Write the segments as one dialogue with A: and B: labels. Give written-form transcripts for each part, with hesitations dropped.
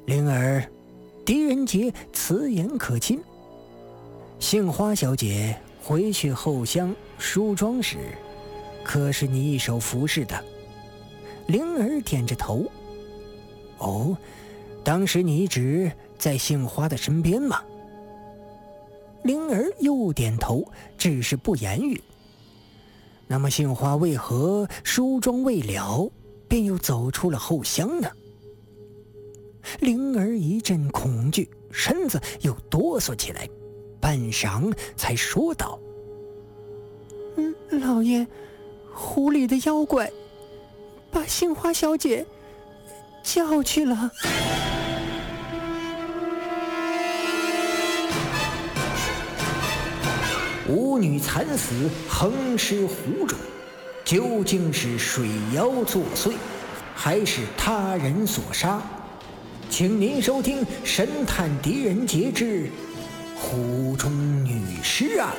A: 灵儿，狄仁杰此言可亲。杏花小姐回去后乡梳妆时，可是你一手服侍的？灵儿点着头。哦，当时你一直在杏花的身边吗？灵儿又点头，只是不言语。那么杏花为何梳妆未了，便又走出了后乡呢？灵儿一阵恐惧，身子又哆嗦起来，半晌才说道：
B: 老爷，湖里的妖怪把杏花小姐叫去了。
A: 舞女惨死，横尸湖中，究竟是水妖作祟，还是他人所杀？请您收听《神探狄仁杰之湖中女尸案》。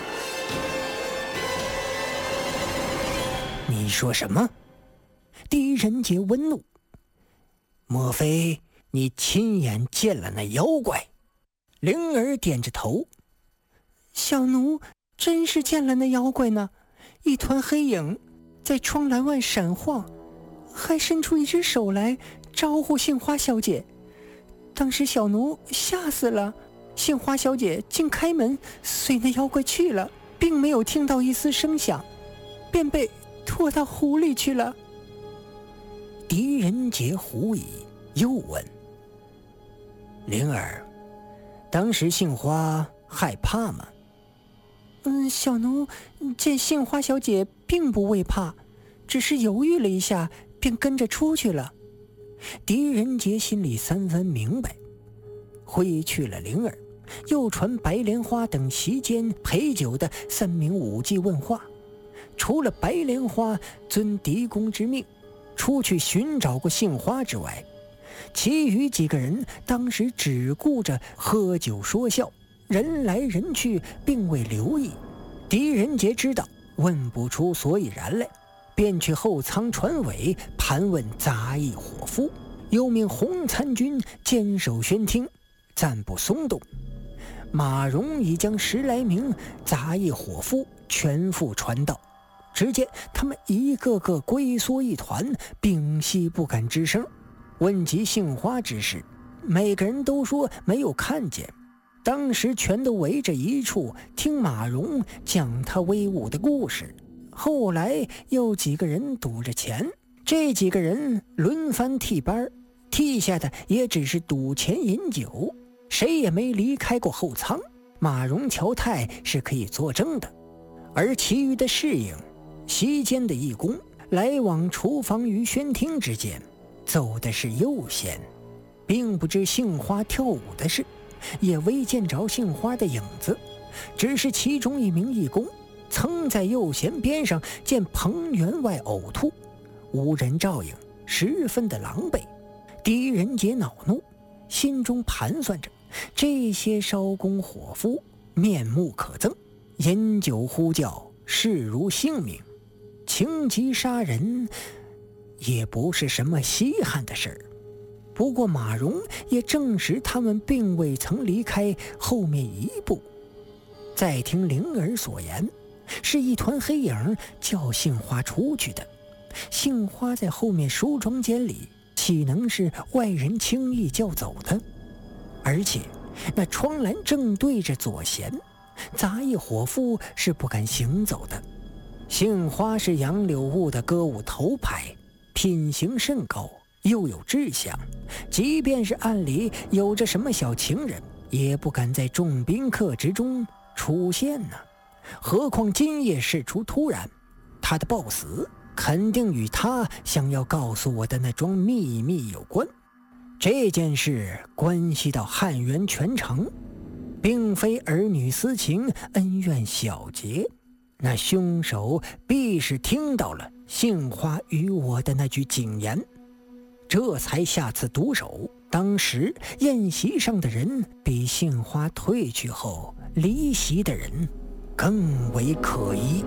A: 你说什么？狄仁杰温怒。莫非你亲眼见了那妖怪？灵儿点着头。
B: 小奴真是见了那妖怪呢，一团黑影在窗栏外闪晃，还伸出一只手来招呼杏花小姐。当时小奴吓死了，杏花小姐竟开门随那妖怪去了，并没有听到一丝声响，便被拖到湖里去了。
A: 狄仁杰狐疑，又问：灵儿，当时杏花害怕吗？
B: 小奴见杏花小姐并不畏怕，只是犹豫了一下，便跟着出去了。
A: 狄仁杰心里三分明白，挥去了灵儿，又传白莲花等席间陪酒的3名武技问话。除了白莲花遵狄公之命出去寻找过杏花之外，其余几个人当时只顾着喝酒说笑，人来人去，并未留意。狄仁杰知道问不出所以然来，便去后舱船尾盘问杂役伙夫，又命洪参军坚守宣厅，暂不松动。马荣已将10来名杂役伙夫全副传到，只见他们一个个龟缩一团，屏息不敢吱声。问及杏花之事，每个人都说没有看见，当时全都围着一处听马荣讲他威武的故事。后来又几个人赌着钱，这几个人轮番替班，替下的也只是赌钱饮酒，谁也没离开过后舱。马荣、乔太是可以作证的，而其余的侍应、席间的义工，来往厨房与宣厅之间，走的是右贤，并不知杏花跳舞的事，也未见着杏花的影子，只是其中一名义工曾在右贤边上见彭员外呕吐，无人照应，十分的狼狈。狄仁杰恼怒，心中盘算着这些烧工伙夫面目可憎，饮酒呼叫，视如性命，情急杀人也不是什么稀罕的事儿。不过马荣也证实他们并未曾离开后面一步。再听灵儿所言，是一团黑影叫杏花出去的，杏花在后面梳妆间里，岂能是外人轻易叫走的？而且那窗栏正对着左贤，杂役伙夫是不敢行走的。杏花是杨柳坞的歌舞头牌，品行甚高，又有志向，即便是暗里有着什么小情人，也不敢在众宾客之中出现呢。何况今夜事出突然，他的暴死肯定与他想要告诉我的那桩秘密有关。这件事关系到汉源全城，并非儿女私情、恩怨小节，那凶手必是听到了杏花与我的那句警言，这才下此毒手。当时宴席上的人比杏花退去后离席的人更为可疑。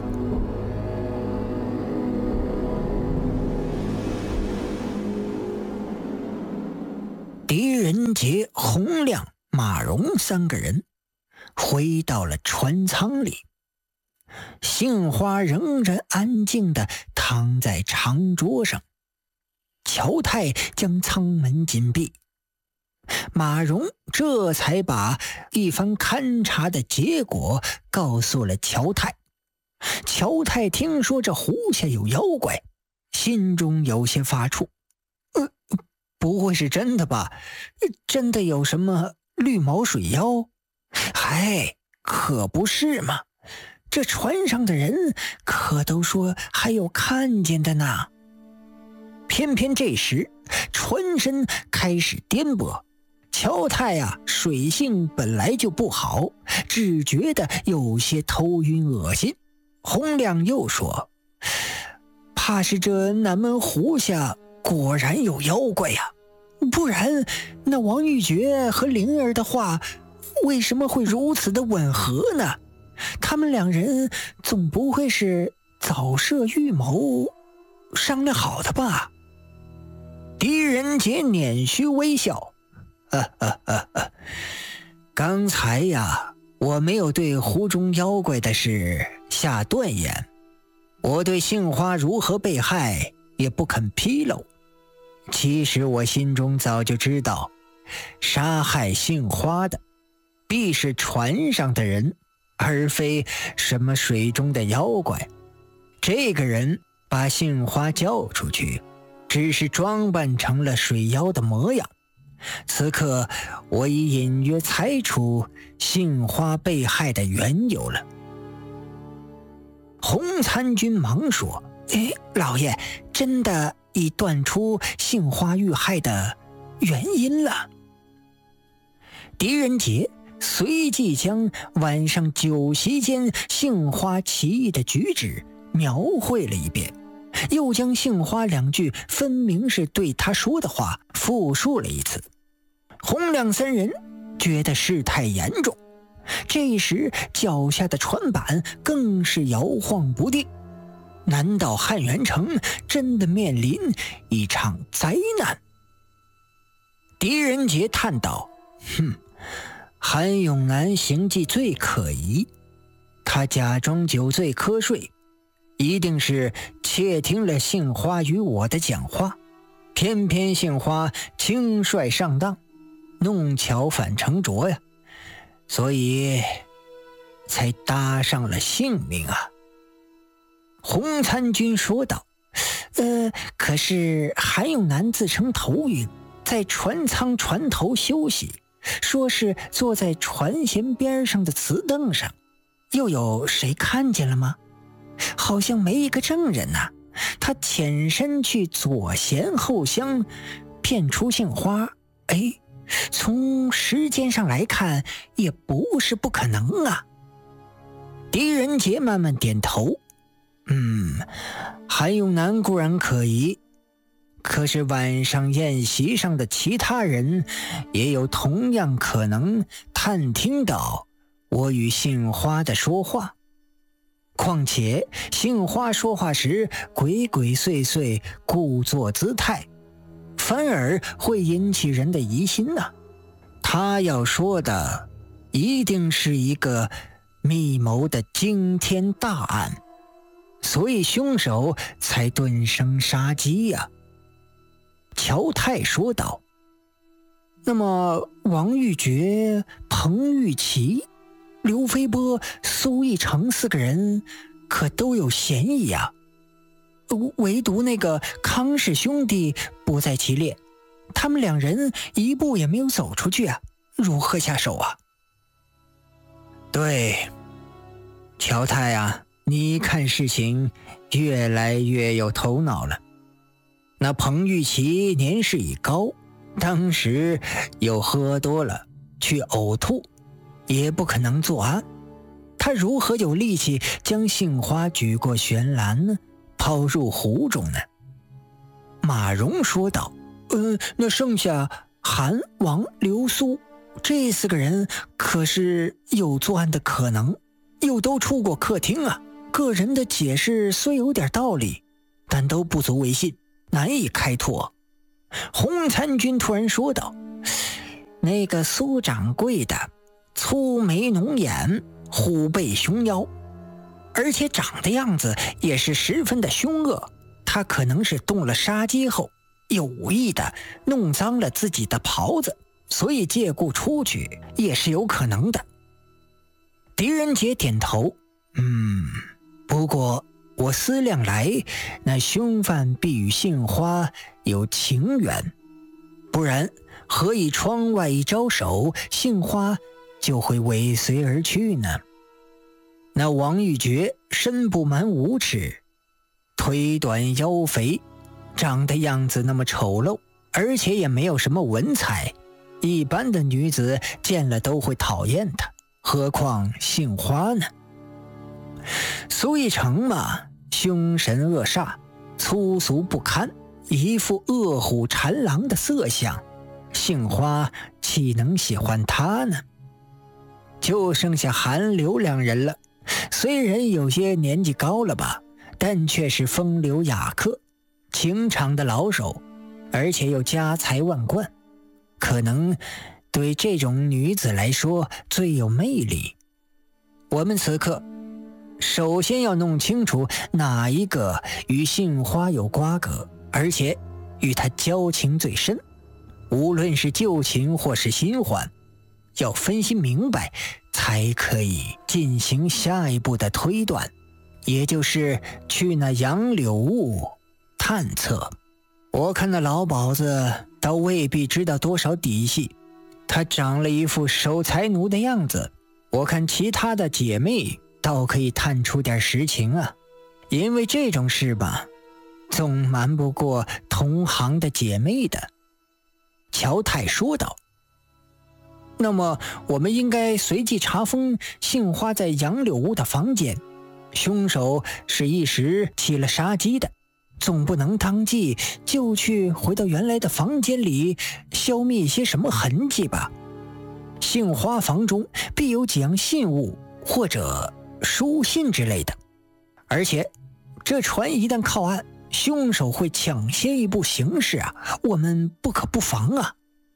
A: 狄仁仁杰、洪亮、马荣3个人回到了船舱里。杏花仍然安静地躺在长桌上，乔太将舱门紧闭。马荣这才把一番勘察的结果告诉了乔太。乔太听说这湖下有妖怪，心中有些发怵。不会是真的吧？真的有什么绿毛水妖？嗨，可不是嘛！这船上的人可都说还有看见的呢。偏偏这时船身开始颠簸，乔太水性本来就不好，只觉得有些头晕恶心。洪亮又说，怕是这南门湖下果然有妖怪呀，不然那王玉珏和灵儿的话为什么会如此的吻合呢？他们2人总不会是早设预谋商量好的吧？狄仁杰捻须微笑，刚才我没有对湖中妖怪的事下断言，我对杏花如何被害也不肯披露。其实我心中早就知道，杀害杏花的必是船上的人，而非什么水中的妖怪。这个人把杏花叫出去，只是装扮成了水妖的模样。此刻我已隐约猜出杏花被害的缘由了。洪参军忙说，老爷真的已断出杏花遇害的原因了。狄仁杰随即将晚上酒席间杏花奇异的举止描绘了一遍，又将杏花2句分明是对他说的话复述了一次。洪亮3人觉得事态严重，这时脚下的船板更是摇晃不定。难道汉元城真的面临一场灾难？狄仁杰叹道，韩永南行迹最可疑，他假装酒醉瞌睡，一定是窃听了杏花与我的讲话，偏偏杏花轻率上当，弄巧反成拙呀，所以才搭上了性命啊。洪参军说道，可是韩永南自称头晕，在船舱船头休息，说是坐在船舷边上的瓷凳上，又有谁看见了吗？好像没一个证人呐。他潜身去左舷后厢骗出杏花，从时间上来看也不是不可能啊。狄仁杰慢慢点头，韩永南固然可疑，可是晚上宴席上的其他人也有同样可能探听到我与杏花的说话。况且杏花说话时鬼鬼祟祟，故作姿态，反而会引起人的疑心呐。他要说的一定是一个密谋的惊天大案，所以凶手才顿生杀机呀。乔太说道，那么王玉珏、彭玉琪、刘飞波、苏义成4个人可都有嫌疑啊，唯独那个康氏兄弟不在其列，他们2人一步也没有走出去啊，如何下手啊？对，乔太你看事情越来越有头脑了。那彭玉琪年事已高，当时又喝多了去呕吐，也不可能作案，他如何有力气将杏花举过悬栏呢，抛入湖中呢？马荣说道，那剩下韩、王、刘、苏这4个人可是有作案的可能，又都出过客厅啊，个人的解释虽有点道理，但都不足为信，难以开脱。洪参军突然说道， 那个苏掌柜的粗眉浓眼，虎背熊腰，而且长的样子也是十分的凶恶。他可能是动了杀机后有意的弄脏了自己的袍子，所以借故出去也是有可能的。狄仁杰点头，不过我思量来，那凶犯必与杏花有情缘，不然何以窗外一招手，杏花就会尾随而去呢？那王玉珏身不满5尺，腿短腰肥，长的样子那么丑陋，而且也没有什么文采，一般的女子见了都会讨厌他，何况杏花呢？苏一成嘛，凶神恶煞，粗俗不堪，一副恶虎缠狼的色相，杏花岂能喜欢他呢？就剩下韩流2人了，虽然有些年纪高了吧，但却是风流雅客，情场的老手，而且又家财万贯，可能对这种女子来说最有魅力。我们此刻首先要弄清楚哪一个与杏花有瓜葛，而且与她交情最深，无论是旧情或是新欢，要分析明白才可以进行下一步的推断，也就是去那杨柳坞探测。我看那老鸨子倒未必知道多少底细，他长了一副守财奴的样子，我看其他的姐妹倒可以探出点实情啊，因为这种事吧，总瞒不过同行的姐妹的。乔太说道。那么我们应该随即查封杏花在杨柳坞的房间，凶手是一时起了杀机的，总不能当即就去回到原来的房间里消灭一些什么痕迹吧？杏花房中必有几样信物或者书信之类的，而且这船一旦靠岸，凶手会抢先一步行事啊，我们不可不防啊。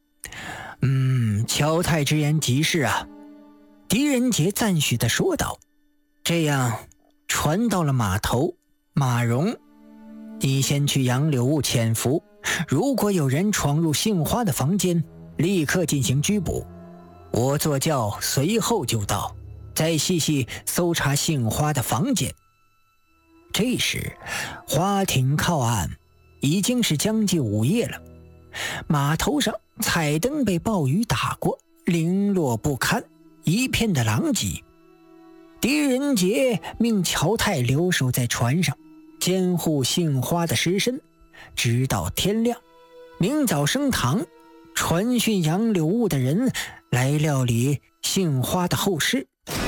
A: 乔太之言极是啊，狄仁杰赞许地说道。这样，船到了码头，马荣，你先去杨柳坞潜伏，如果有人闯入杏花的房间，立刻进行拘捕。我坐轿随后就到，再细细搜查杏花的房间。这时，花艇靠岸，已经是将近午夜了。码头上彩灯被暴雨打过，零落不堪，一片的狼藉。狄仁杰命乔太留守在船上，监护杏花的尸身，直到天亮。明早升堂，传讯杨柳坞的人来料理杏花的后事。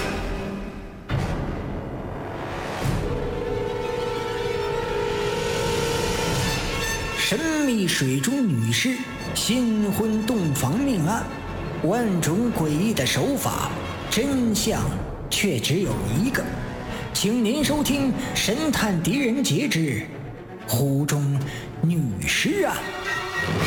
A: 神秘水中女尸新婚洞房命案，万种诡异的手法，真相却只有一个。请您收听《神探狄仁杰之湖中女尸案》。